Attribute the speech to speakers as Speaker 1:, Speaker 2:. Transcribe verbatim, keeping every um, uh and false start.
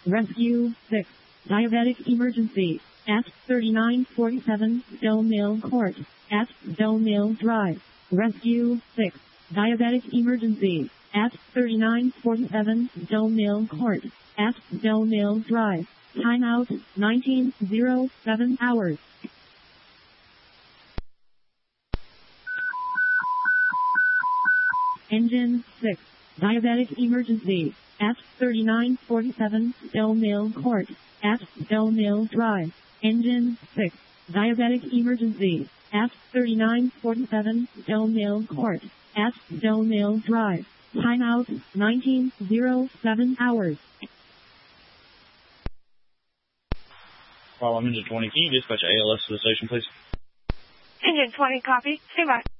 Speaker 1: Rescue six. Diabetic emergency. At thirty-nine forty-seven Del Mill Court. At Del Mill Drive. Rescue six. Diabetic emergency. At thirty-nine forty-seven Del Mill Court. At Del Mill Drive. Timeout nineteen oh seven hours. Engine six. Diabetic emergency. At thirty-nine forty-seven Del Mill Court. At Del Mill Drive. Engine six. Diabetic emergency. At thirty-nine forty-seven Del Mill Court. At Del Mill Drive. Timeout nineteen oh seven hours.
Speaker 2: Follow Engine twenty. Can you dispatch A L S to the station, please?
Speaker 3: Engine twenty, copy. Stand by.